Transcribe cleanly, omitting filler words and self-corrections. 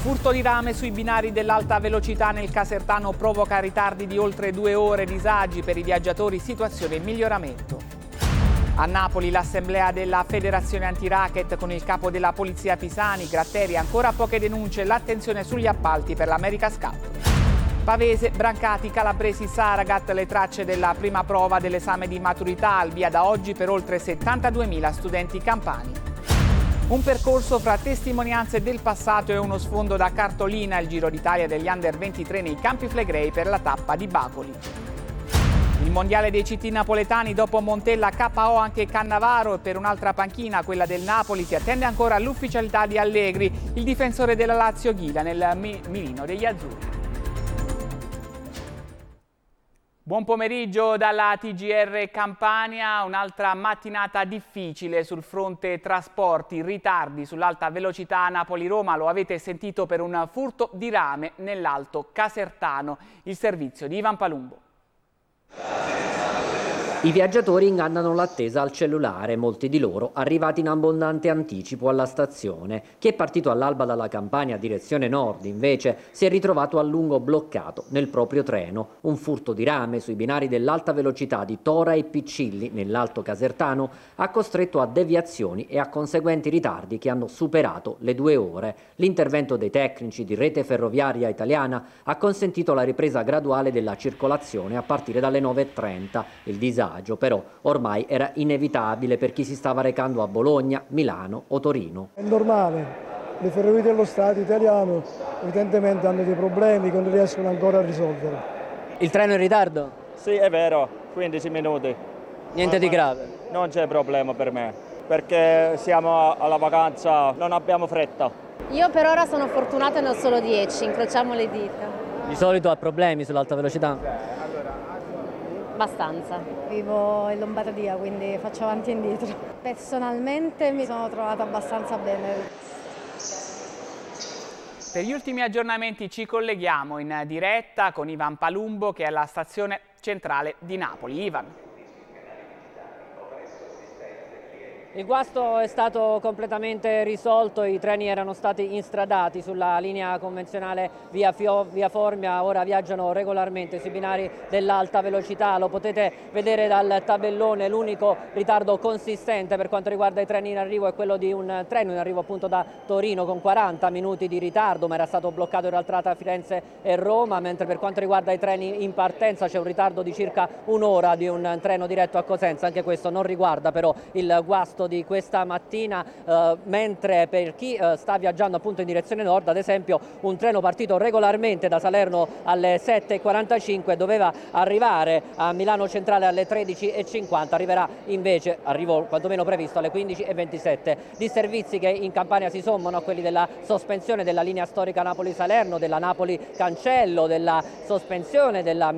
Furto di rame sui binari dell'alta velocità nel Casertano provoca ritardi di oltre 2 ore, disagi per i viaggiatori, situazione in miglioramento. A Napoli l'assemblea della Federazione Antiracket con il capo della polizia Pisani, Gratteri, ancora poche denunce, l'attenzione sugli appalti per l'America's Cup. Pavese, Brancati, Calabresi, Saragat, le tracce della prima prova dell'esame di maturità al via da oggi per oltre 72.000 studenti campani. Un percorso fra testimonianze del passato e uno sfondo da cartolina, il Giro d'Italia degli Under 23 nei Campi Flegrei per la tappa di Bacoli. Il mondiale dei CT napoletani, dopo Montella KO anche Cannavaro e per un'altra panchina, quella del Napoli, si attende ancora l'ufficialità di Allegri, il difensore della Lazio Ghila nel mirino degli azzurri. Buon pomeriggio dalla TGR Campania, un'altra mattinata difficile sul fronte trasporti, ritardi sull'alta velocità Napoli-Roma, lo avete sentito per un furto di rame nell'Alto Casertano, il servizio di Ivan Palumbo. I viaggiatori ingannano l'attesa al cellulare, molti di loro arrivati in abbondante anticipo alla stazione. Chi è partito all'alba dalla Campania a direzione nord, invece, si è ritrovato a lungo bloccato nel proprio treno. Un furto di rame sui binari dell'alta velocità di Tora e Piccilli, nell'Alto Casertano, ha costretto a deviazioni e a conseguenti ritardi che hanno superato le 2 ore. L'intervento dei tecnici di Rete Ferroviaria Italiana ha consentito la ripresa graduale della circolazione a partire dalle 9:30. Il disagio però ormai era inevitabile per chi si stava recando a Bologna, Milano o Torino. È normale, le ferrovie dello Stato italiano evidentemente hanno dei problemi che non riescono ancora a risolvere. Il treno è in ritardo? Sì, è vero, 15 minuti. Niente di grave? Non c'è problema per me, perché siamo alla vacanza, non abbiamo fretta. Io per ora sono fortunata e ne ho solo 10, incrociamo le dita. Di solito ha problemi sull'alta velocità? Abbastanza. Vivo in Lombardia, quindi faccio avanti e indietro. Personalmente mi sono trovata abbastanza bene. Per gli ultimi aggiornamenti ci colleghiamo in diretta con Ivan Palumbo che è alla stazione centrale di Napoli. Ivan. Il guasto è stato completamente risolto, i treni erano stati instradati sulla linea convenzionale via Formia, ora viaggiano regolarmente sui binari dell'alta velocità, lo potete vedere dal tabellone, l'unico ritardo consistente per quanto riguarda i treni in arrivo è quello di un treno in arrivo appunto da Torino con 40 minuti di ritardo, ma era stato bloccato in realtà tra Firenze e Roma, mentre per quanto riguarda i treni in partenza c'è un ritardo di circa un'ora di un treno diretto a Cosenza, anche questo non riguarda però il guasto di questa mattina, mentre per chi sta viaggiando appunto in direzione nord, ad esempio un treno partito regolarmente da Salerno alle 7:45 doveva arrivare a Milano Centrale alle 13:50, arriverà invece, arrivo quantomeno previsto, alle 15:27. Di servizi che in Campania si sommano a quelli della sospensione della linea storica Napoli-Salerno, della Napoli-Cancello, della sospensione della